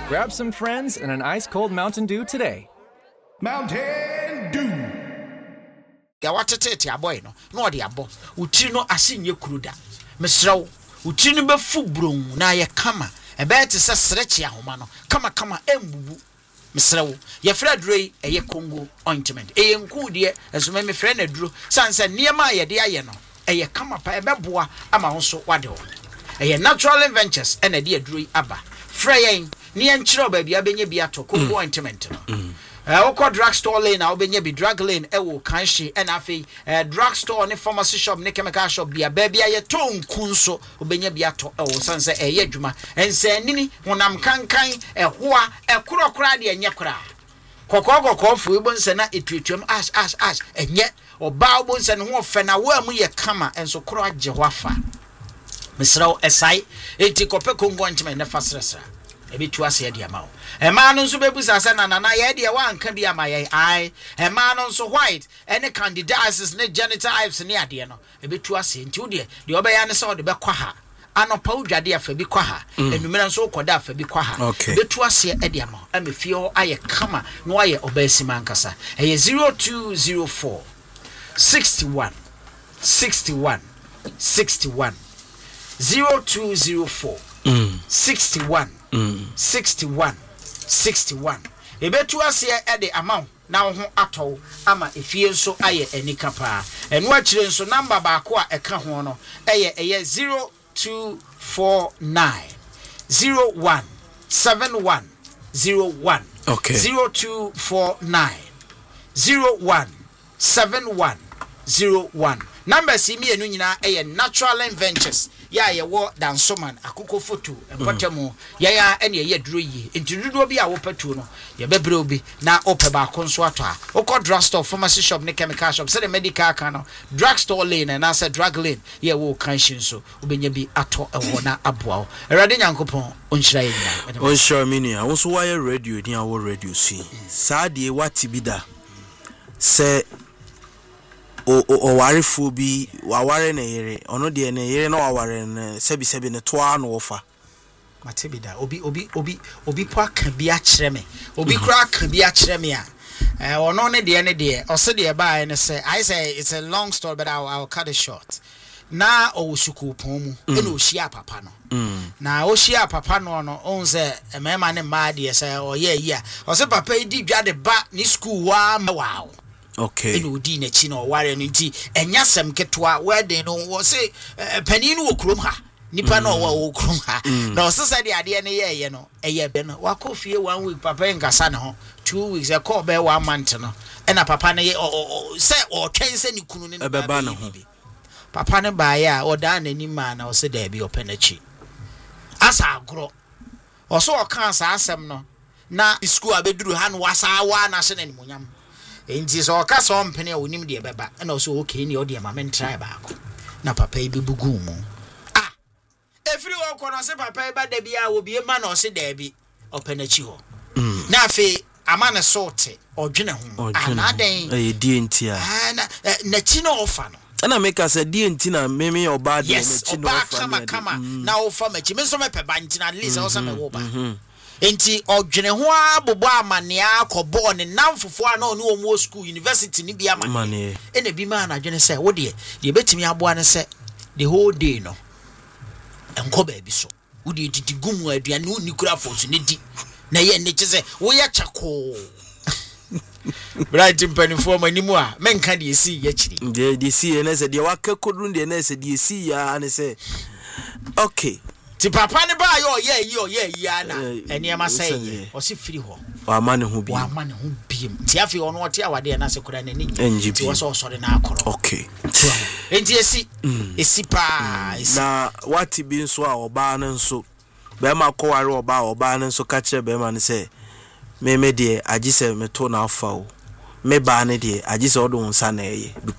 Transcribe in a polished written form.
Grab some friends and an ice-cold Mountain Dew today. Mountain Dew. Ya watete aboy no odi abo utiri no asenye kuruda mesrew utiri no befu bron na ye kama ebe te se sreche ahoma no kama embubu mesrew ye fra drei eye Congo ointment eye nku de esome me fra na duro sanse niema ye de aye no eye kama pa ebe boa ama wonso wade ho eye natural ventures ena de aduro aba fra yen ne ye nkyere oba bia bia to Congo ointment no Oko drugstore lane na obenye bi drug lane ewo kanhye ena afei drugstore ne pharmacy shop ne chemical shop bia bia ye tonku nso obenye bi ato ewo sanse eye adwuma ense nini honam kankan ehoa ekorokora de enye kora kokoko fu ibonse na etuetuam ash enye oba obonse ne ho ofe na wa mu ye kama enso koro agye ho afa mesraw esai eti kope kongo ntime ne fasresra ebitu ase de amawo ema no nso bebusa ase na ye de wa anka bi amaye ai ema no nso white any candidiasis ne genotypes ne ade no ebitu ase nti wo de obeya ne se wo de bekwa ha anopa udwade afa bi kwa ha enumera nso koda afa bi kwa ha betu ase de amawo amefie ho aye kama no aye obasima nkasa eye 0204 61 61 61 0204 61 61 ebetu ase e de amount na ho atɔ ama efie nso aye anika pa enu akire nso number ba ko a eka ho no eye 0249 017101 okay 0249 017101 number si mi enu nyina eye natural ventures ya ye wo dansoman akoko photo empotemu ya ene ye duro yi ntidudo bi a wo patu no ye bebre obi na ope ba konso ato a okọ drugstore pharmacy shop ne chemical shop say the medical kan no drugstore lane na say drug lane ye wo kanshin so obenya bi ato ewo na aboa erade nyankopon onhyira ye nyina onhyira minia wo so wa ye radio ni awo radio si saade wati bi da se o warefo bi waware na yere ono de na yere na waware na sebi ne toa no wofa matebida obi po aka bi a kire me obi kura aka bi a kire me a ono ne de o se de ba ne say I say it's a long story but I'll cut it short na o suku pon mu e na o hia papa no na o hia papa no no on say mema ne ma de say o ye yi a o se papa di dwa de ba ni school wa wow okay eno di na chi na o ware no nti enya sem ketwa wedding no wo se pani no okrom ha nipa no wo okrom ha na o se se de ade ne ye no eye be no wakofie 1 week papa ngasa ne ho 2 weeks e call be 1 month no ena papa ne se o twense ni kunu ne beba na ho papa ne ba ya o da na ni ma na o se da bi o penachi asa agro o so o kan sa asem no na school abeduru ha no wasa wa na se na ni munyam enti so ka so mpene onim de beba na so okay ni o de ma men try ba ko na papa e bebugu mu efiri wo ko no se papa e ba da bia obi e ma na o se da bi openachi ho na afi ama na sorte odwene ho anaden e die enti a na chi no ofa no ana make us a die enti na meme oba de na chi no ofa kama na ofa machi me so me pe ba enti na at least o sa me wo ba enti odwene ho abobo amane akobo ne namfofo a na oni omo school university ni bia amane ena bi ma na adwene se wo de betimi aboa ne se the whole day no enko ba bi so wo de didi gumu aduane wo nikura fosu ne di na ye ne chese wo ya chako bright mpanifo manimu a menka de esi ya chiri de si na se de wakakodun de na se de si ya ne se okay ti papa ne ba yo ye ana ene ma sai o si free ho wa mane ho biem ti afi ono ote awade na se kura na ni ti wo so sore na akoro okay enti esi pa na wati bi nso a oba na nso be ma kware oba na nso ka kire be ma ne se me de agise me to na afa o me ba ne de agise odo nsa na eye